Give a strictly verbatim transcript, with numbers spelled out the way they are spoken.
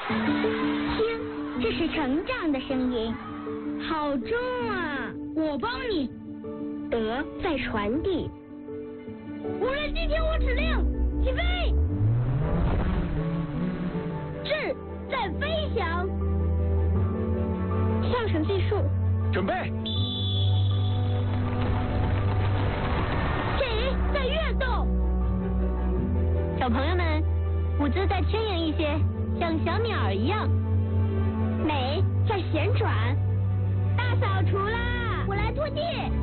听，这是成长的声音。 好重啊！我帮你。 德在传递。 无人机听我指令，起飞。智在飞翔。 跳绳计数。 准备。 己在跃动。 小朋友们，舞姿再轻盈一些，像小鸟一样。美在旋转。大扫除啦！ 我来拖地。